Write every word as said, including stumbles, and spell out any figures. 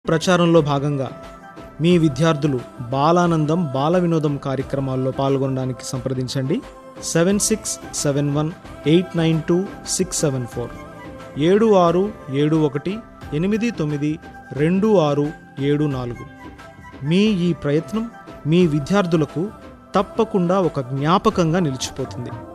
ప్రచారంలో భాగంగా మీ విద్యార్థులు బాలానందం బాల వినోదం కార్యక్రమాల్లో పాల్గొనడానికి సంప్రదించండి. Seven six seven one eight nine two six seven four ఏడు ఆరు ఏడు ఒకటి ఎనిమిది తొమ్మిది రెండు ఆరు ఏడు నాలుగు. మీ ఈ ప్రయత్నం మీ విద్యార్థులకు తప్పకుండా ఒక జ్ఞాపకంగా నిలిచిపోతుంది.